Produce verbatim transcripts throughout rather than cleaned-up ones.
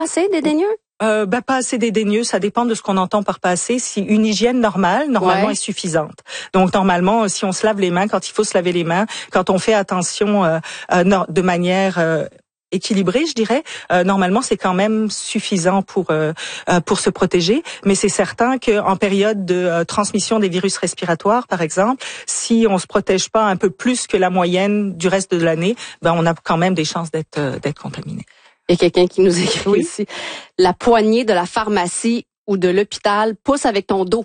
Assez dédaigneux? Euh, ben, pas assez dédaigneux, ça dépend de ce qu'on entend par pas assez. Si une hygiène normale, normalement, ouais. est suffisante. Donc, normalement, si on se lave les mains, quand il faut se laver les mains, quand on fait attention euh, euh, de manière euh, équilibrée, je dirais, euh, normalement, c'est quand même suffisant pour euh, pour se protéger. Mais c'est certain qu'en période de euh, transmission des virus respiratoires, par exemple, si on se protège pas un peu plus que la moyenne du reste de l'année, ben on a quand même des chances d'être euh, d'être contaminé. Il y a quelqu'un qui nous écrit oui. ici. La poignée de la pharmacie ou de l'hôpital pousse avec ton dos.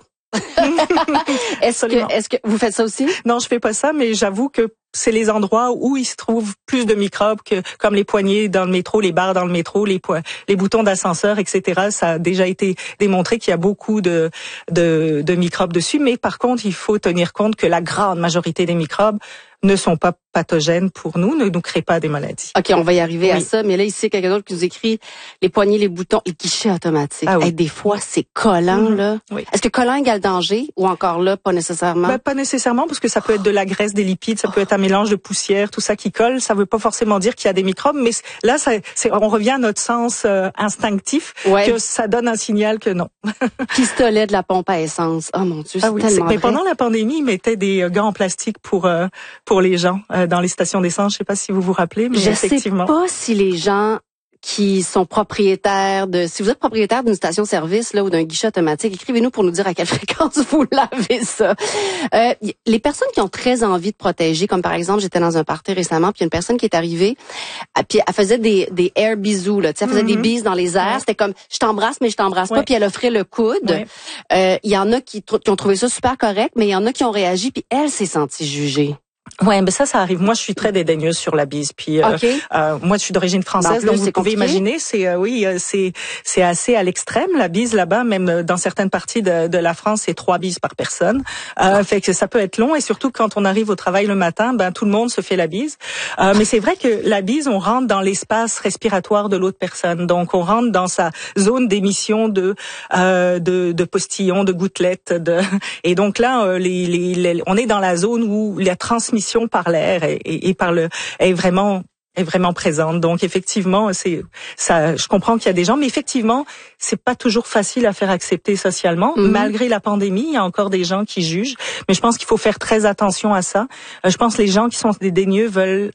est-ce que, est-ce que vous faites ça aussi? Non, je fais pas ça, mais j'avoue que c'est les endroits où il se trouve plus de microbes que, comme les poignées dans le métro, les barres dans le métro, les po- les boutons d'ascenseur, et cetera. Ça a déjà été démontré qu'il y a beaucoup de, de, de microbes dessus. Mais par contre, il faut tenir compte que la grande majorité des microbes ne sont pas pathogènes pour nous, ne nous créent pas des maladies. OK, on va y arriver oui. à ça. Mais là, ici, quelqu'un d'autre qui nous écrit les poignées, les boutons, les guichets automatiques. Ah oui. Hey, des fois, c'est collant, mmh. là. Oui. Est-ce que collant égale danger ou encore là, pas nécessairement? Ben, pas nécessairement, parce que ça peut être de la graisse, des lipides, ça peut être un mélange de poussière, tout ça qui colle. Ça veut pas forcément dire qu'il y a des microbes, mais là, ça, c'est, on revient à notre sens euh, instinctif, ouais. que ça donne un signal que non. Pistolet de la pompe à essence. Oh mon Dieu, c'est ah oui, tellement c'est, Mais vrai. pendant la pandémie, ils mettaient des euh, gants en plastique pour euh, pour les gens euh, dans les stations d'essence. Je sais pas si vous vous rappelez, mais je effectivement. Je sais pas si les gens qui sont propriétaires de, si vous êtes propriétaire d'une station-service là ou d'un guichet automatique, écrivez-nous pour nous dire à quelle fréquence vous lavez ça. Euh, les personnes qui ont très envie de protéger, comme par exemple, j'étais dans un party récemment, puis il y a une personne qui est arrivée, puis elle faisait des des air bisous là, tu sais, elle faisait mm-hmm. des bises dans les airs, ouais. C'était comme je t'embrasse mais je t'embrasse ouais. pas, puis elle offrait le coude. Ouais. Euh, il y en a qui, qui ont trouvé ça super correct, mais il y en a qui ont réagi, puis elle s'est sentie jugée. Ouais, mais ça, ça arrive. Moi, je suis très dédaigneuse sur la bise. Puis, euh, okay. euh, moi, je suis d'origine française, ben, donc vous pouvez imaginer, c'est euh, oui, c'est c'est assez à l'extrême la bise là-bas. Même dans certaines parties de, de la France, c'est trois bises par personne. Euh, fait que ça peut être long, et surtout quand on arrive au travail le matin, ben tout le monde se fait la bise. Euh, mais c'est vrai que la bise, on rentre dans l'espace respiratoire de l'autre personne, donc on rentre dans sa zone d'émission de euh, de, de postillons, de gouttelettes, de et donc là, euh, les, les, les on est dans la zone où la transmission par l'air et, et, et par le est vraiment est vraiment présente. Donc effectivement, c'est ça. Je comprends qu'il y a des gens, mais effectivement, c'est pas toujours facile à faire accepter socialement. Mm-hmm. Malgré la pandémie, il y a encore des gens qui jugent, mais je pense qu'il faut faire très attention à ça. Euh, je pense que les gens qui sont dédaigneux veulent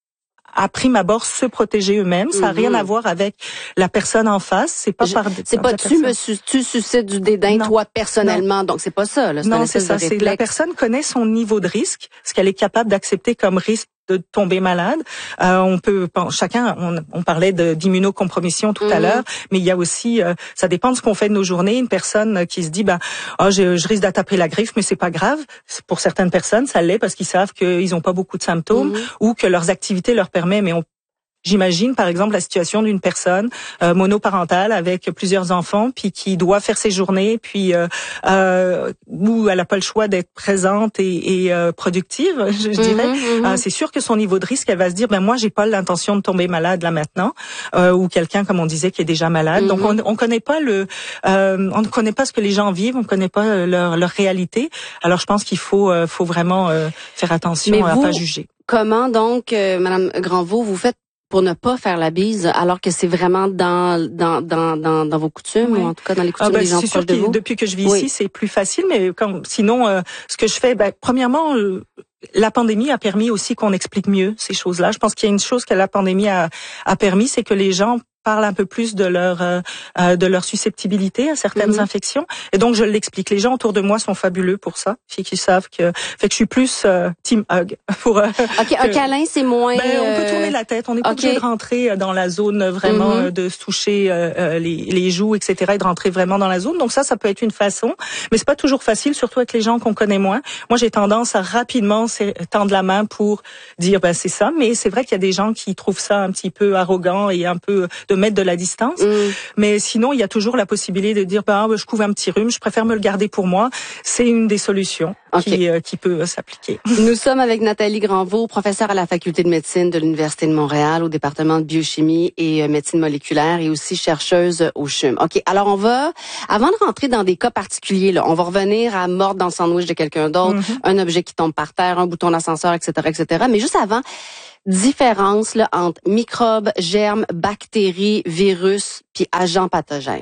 à prime abord se protéger eux-mêmes. Ça n'a mm-hmm. rien à voir avec la personne en face. C'est pas je, par. C'est pas tu me su, tu suscites du dédain non. toi personnellement. Non. Donc c'est pas ça. Là. C'est non, c'est ça. C'est la personne connaît son niveau de risque, ce qu'elle est capable d'accepter comme risque de tomber malade. Euh, on peut, bon, chacun, on, on parlait de d'immunocompromission tout mmh. à l'heure, mais il y a aussi, euh, ça dépend de ce qu'on fait de nos journées. Une personne qui se dit, ben, oh, je, je risque d'attraper la griffe, mais c'est pas grave. Pour certaines personnes, ça l'est parce qu'ils savent qu'ils ont pas beaucoup de symptômes mmh. ou que leurs activités leur permettent, mais on J'imagine, par exemple, la situation d'une personne euh, monoparentale avec plusieurs enfants, puis qui doit faire ses journées, puis euh, euh, où elle n'a pas le choix d'être présente et, et euh, productive, je, je dirais. Mm-hmm, mm-hmm. Euh, c'est sûr que son niveau de risque, elle va se dire, ben moi, j'ai pas l'intention de tomber malade là maintenant, euh, ou quelqu'un, comme on disait, qui est déjà malade. Mm-hmm. Donc, on, on connaît pas le, euh, on ne connaît pas ce que les gens vivent, on connaît pas leur, leur réalité. Alors, je pense qu'il faut, euh, faut vraiment euh, faire attention Mais à vous, pas juger. Comment donc, euh, Madame Granvaux, vous faites pour ne pas faire la bise, alors que c'est vraiment dans dans dans dans, dans vos coutumes, oui. ou en tout cas dans les coutumes ah ben, des gens proches de vous? Depuis que je vis oui. ici, c'est plus facile, mais comme, sinon, euh, ce que je fais, ben, premièrement, euh, la pandémie a permis aussi qu'on explique mieux ces choses-là. Je pense qu'il y a une chose que la pandémie a, a permis, c'est que les gens parlent un peu plus de leur euh, de leur susceptibilité à certaines mm-hmm. infections, et donc je l'explique. Les gens autour de moi sont fabuleux pour ça, puis qui savent que fait que je suis plus euh, team hug pour. Euh, ok, que, un câlin c'est moins. Ben, on peut tourner la tête, on n'est pas okay. obligé de rentrer dans la zone vraiment mm-hmm. de se toucher euh, les les joues, et cetera, et de rentrer vraiment dans la zone. Donc ça, ça peut être une façon, mais c'est pas toujours facile, surtout avec les gens qu'on connaît moins. Moi, j'ai tendance à rapidement tendre la main pour dire ben c'est ça, mais c'est vrai qu'il y a des gens qui trouvent ça un petit peu arrogant et un peu de mettre de la distance. Mm. Mais sinon, il y a toujours la possibilité de dire bah, je couvre un petit rhume, je préfère me le garder pour moi. C'est une des solutions okay. qui, euh, qui peut euh, s'appliquer. Nous sommes avec Nathalie Granvaux, professeure à la faculté de médecine de l'Université de Montréal, au département de biochimie et euh, médecine moléculaire, et aussi chercheuse au C H U M. OK, alors on va, avant de rentrer dans des cas particuliers, là, on va revenir à mordre dans le sandwich de quelqu'un d'autre, mm-hmm. un objet qui tombe par terre, un bouton d'ascenseur, et cetera, et cetera. Mais juste avant, différence là, entre microbes, germes, bactéries, virus, puis agents pathogènes.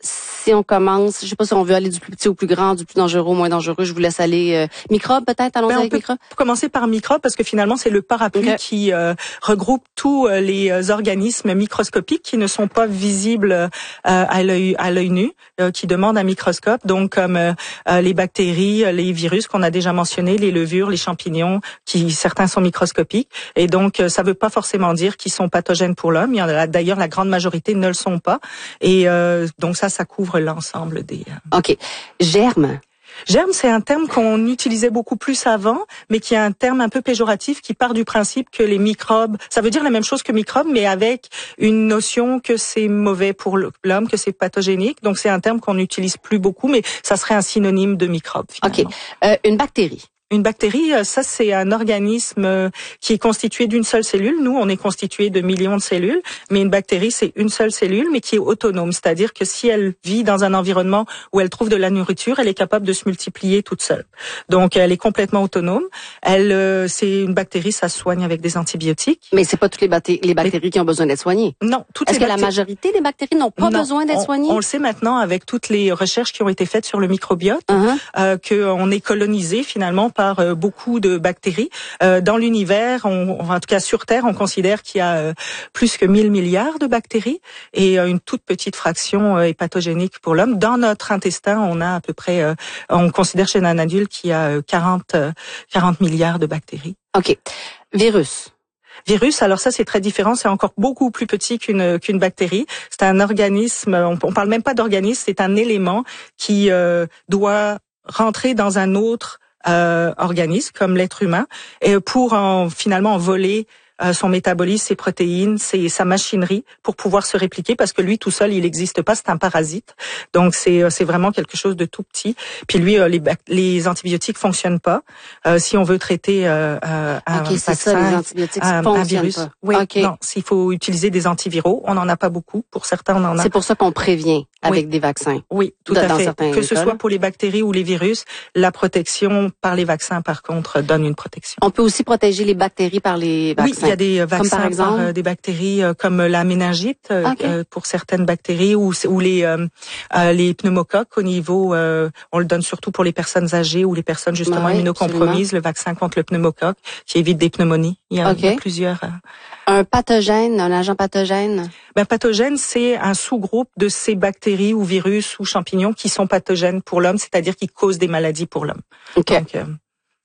Si on commence, je sais pas si on veut aller du plus petit au plus grand, du plus dangereux au moins dangereux, je vous laisse aller euh, microbes peut-être, allons-y Ben, avec on peut microbes. commencer par microbes parce que finalement c'est le parapluie okay. qui euh, regroupe tous euh, les euh, organismes microscopiques qui ne sont pas visibles euh, à l'œil à l'œil nu, euh, qui demandent un microscope, donc comme euh, les bactéries, les virus qu'on a déjà mentionnés, les levures, les champignons, qui certains sont microscopiques et donc euh, ça veut pas forcément dire qu'ils sont pathogènes pour l'homme. Il y en a d'ailleurs la grande majorité ne le sont pas et euh, donc ça ça couvre l'ensemble des. Euh... OK. Germes. Germe, c'est un terme qu'on utilisait beaucoup plus avant, mais qui est un terme un peu péjoratif qui part du principe que les microbes, ça veut dire la même chose que microbes, mais avec une notion que c'est mauvais pour l'homme, que c'est pathogénique. Donc c'est un terme qu'on n'utilise plus beaucoup, mais ça serait un synonyme de microbe. Finalement. OK. Euh, une bactérie. Une bactérie, ça c'est un organisme qui est constitué d'une seule cellule. Nous, on est constitué de millions de cellules, mais une bactérie c'est une seule cellule, mais qui est autonome. C'est-à-dire que si elle vit dans un environnement où elle trouve de la nourriture, elle est capable de se multiplier toute seule. Donc, elle est complètement autonome. Elle, c'est une bactérie, ça se soigne avec des antibiotiques. Mais c'est pas toutes les, bacté- les bactéries mais, qui ont besoin d'être soignées. Non, toutes Est-ce les que bactéries... la majorité des bactéries n'ont pas non, besoin d'être on, soignées? On le sait maintenant avec toutes les recherches qui ont été faites sur le microbiote, uh-huh. euh, qu'on est colonisé finalement par par beaucoup de bactéries. Euh, dans l'univers, on, en tout cas sur Terre, on considère qu'il y a euh, plus que mille milliards de bactéries et euh, une toute petite fraction euh, est pathogénique pour l'homme. Dans notre intestin, on a à peu près, euh, on considère chez un adulte qu'il y a euh, quarante, euh, quarante milliards de bactéries. OK. Virus. Virus, alors ça c'est très différent, c'est encore beaucoup plus petit qu'une qu'une bactérie. C'est un organisme, on, on parle même pas d'organisme, c'est un élément qui euh, doit rentrer dans un autre euh, organisme comme l'être humain et pour en, finalement en voler euh, son métabolisme, ses protéines, ses, sa machinerie pour pouvoir se répliquer parce que lui tout seul il n'existe pas, c'est un parasite. Donc c'est c'est vraiment quelque chose de tout petit. Puis lui euh, les les antibiotiques fonctionnent pas. Euh, si on veut traiter euh, euh, un okay, vaccin, ça, les antibiotiques un, un virus, pas. oui, okay. non, s'il faut utiliser des antiviraux, on n'en a pas beaucoup. Pour certains, on en a. C'est pour ça qu'on prévient avec oui. des vaccins. Oui, tout à fait. Que ce soit pour les bactéries ou les virus, la protection par les vaccins, par contre, donne une protection. On peut aussi protéger les bactéries par les vaccins. Oui, il y a des vaccins comme par, exemple? par euh, des bactéries euh, comme la méningite okay. euh, pour certaines bactéries ou, ou les euh, euh, les pneumocoques au niveau, euh, on le donne surtout pour les personnes âgées ou les personnes justement oui, immunocompromises, absolument. Le vaccin contre le pneumocoque qui évite des pneumonies. Il y a, okay. il y a plusieurs. Euh... Un pathogène, un agent pathogène? Ben, pathogène, c'est un sous-groupe de ces bactéries ou virus ou champignons qui sont pathogènes pour l'homme, c'est-à-dire qui causent des maladies pour l'homme. Okay. Donc, euh...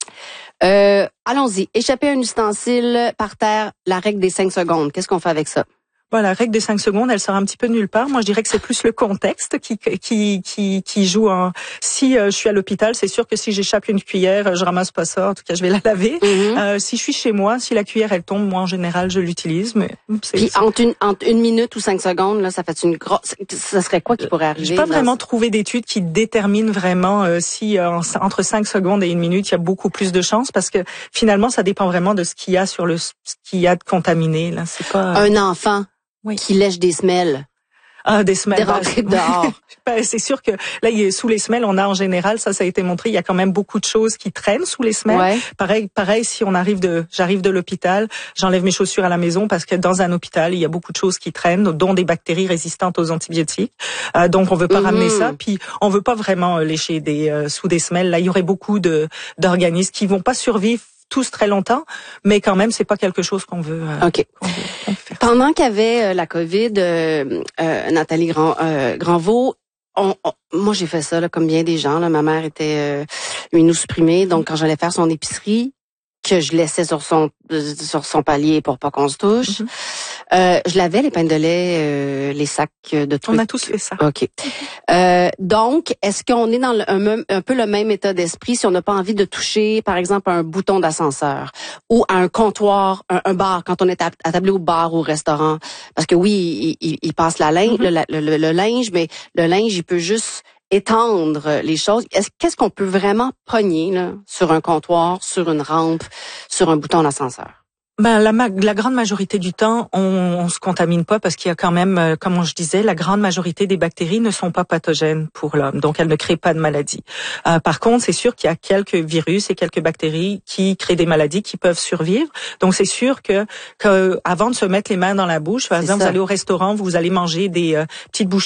Euh, allons-y. Échapper un ustensile par terre, la règle des cinq secondes. Qu'est-ce qu'on fait avec ça? Bon, la règle des cinq secondes, elle sort un petit peu nulle part. Moi, je dirais que c'est plus le contexte qui qui qui, qui joue. En... Si euh, je suis à l'hôpital, c'est sûr que si j'échappe une cuillère, je ramasse pas ça. En tout cas, je vais la laver. Mm-hmm. Euh, si je suis chez moi, si la cuillère elle tombe, moi en général, je l'utilise. Mais c'est, puis c'est... entre une entre une minute ou cinq secondes, là, ça fait une grosse. Ça serait quoi qui pourrait arriver? J'ai pas vraiment ce... trouvé d'études qui déterminent vraiment euh, si euh, entre cinq secondes et une minute, il y a beaucoup plus de chances parce que finalement, ça dépend vraiment de ce qu'il y a sur le ce qu'il y a de contaminé. Là, c'est pas un enfant. Oui. Qui lèche des semelles. Ah, des semelles. Des rentrées dehors. Ben, c'est sûr que là, il est sous les semelles, on a en général, ça, ça a été montré, il y a quand même beaucoup de choses qui traînent sous les semelles. Ouais. Pareil, pareil, si on arrive de, j'arrive de l'hôpital, j'enlève mes chaussures à la maison parce que dans un hôpital, il y a beaucoup de choses qui traînent, dont des bactéries résistantes aux antibiotiques. Euh, donc, on veut pas mm-hmm. ramener ça. Puis, on veut pas vraiment lécher des euh, sous des semelles. Là, il y aurait beaucoup de d'organismes qui vont pas survivre tous très longtemps, mais quand même, c'est pas quelque chose qu'on veut. Euh, OK. Qu'on veut, qu'on veut faire. Pendant qu'il y avait euh, la COVID, euh, euh, Nathalie Grand, euh, Granvaux, on, on, moi j'ai fait ça là, comme bien des gens. Là, ma mère était euh, immunosupprimée, donc quand j'allais faire son épicerie, que je laissais sur son euh, sur son palier pour pas qu'on se touche. Mm-hmm. Euh, je lavais les pains de lait, euh, les sacs de trucs. On a tous fait ça. OK. Euh, donc, est-ce qu'on est dans le, un, un peu le même état d'esprit si on n'a pas envie de toucher, par exemple, un bouton d'ascenseur ou à un comptoir, un, un bar, quand on est attablé au bar ou au restaurant? Parce que oui, il, il, il passe la linge, mm-hmm. le, le, le, le linge, mais le linge, il peut juste étendre les choses. Est-ce, qu'est-ce qu'on peut vraiment pogner là, sur un comptoir, sur une rampe, sur un bouton d'ascenseur? Ben la, ma- la grande majorité du temps, on, on se contamine pas parce qu'il y a quand même, euh, comme je disais, la grande majorité des bactéries ne sont pas pathogènes pour l'homme, donc elles ne créent pas de maladie. Euh, par contre, c'est sûr qu'il y a quelques virus et quelques bactéries qui créent des maladies qui peuvent survivre. Donc c'est sûr que, que avant de se mettre les mains dans la bouche, par C'est exemple, ça. vous allez au restaurant, vous allez manger des euh, petites bouchées